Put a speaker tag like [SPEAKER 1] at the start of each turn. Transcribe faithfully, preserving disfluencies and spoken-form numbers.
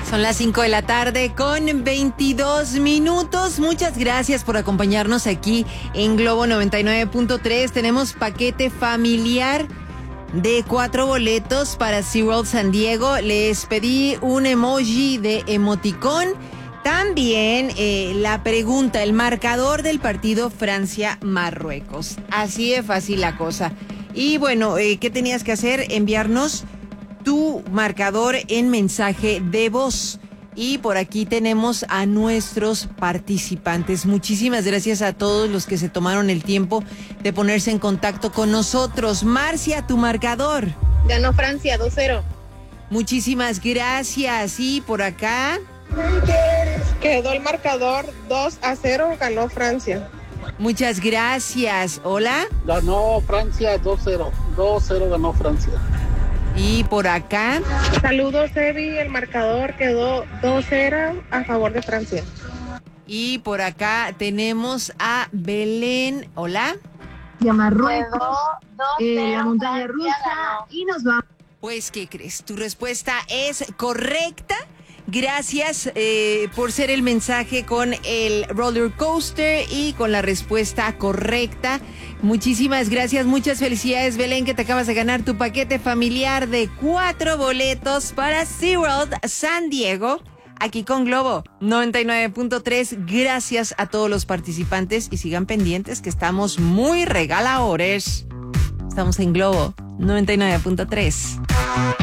[SPEAKER 1] Son las cinco de la tarde con veintidós minutos. Muchas gracias por acompañarnos aquí en Globo noventa y nueve punto tres. Tenemos paquete familiar de cuatro boletos para SeaWorld San Diego. Les pedí un emoji de emoticón. También eh, la pregunta, el marcador del partido Francia-Marruecos. Así de fácil la cosa. Y bueno, eh, ¿qué tenías que hacer? Enviarnos tu marcador en mensaje de voz. Y por aquí tenemos a nuestros participantes. Muchísimas gracias a todos los que se tomaron el tiempo de ponerse en contacto con nosotros. Marcia, tu marcador.
[SPEAKER 2] Ganó Francia dos cero.
[SPEAKER 1] Muchísimas gracias. Y por acá
[SPEAKER 2] Quedó el marcador dos a cero, ganó Francia.
[SPEAKER 1] muchas gracias. Hola.
[SPEAKER 3] Ganó Francia dos cero. dos cero ganó Francia.
[SPEAKER 1] Y por acá
[SPEAKER 2] Saludos, Evi, el marcador quedó dos cero a favor de Francia.
[SPEAKER 1] Y por acá tenemos a Belén. Hola.
[SPEAKER 4] Y a Marruecos, eh, la montaña rusa, y nos vamos.
[SPEAKER 1] Pues, ¿qué crees? Tu respuesta es correcta. Gracias eh, por ser el mensaje con el roller coaster y con la respuesta correcta. Muchísimas gracias, muchas felicidades, Belén, que te acabas de ganar tu paquete familiar de cuatro boletos para SeaWorld San Diego, aquí con Globo noventa y nueve punto tres. Gracias a todos los participantes y sigan pendientes que estamos muy regaladores. Estamos en Globo noventa y nueve punto tres.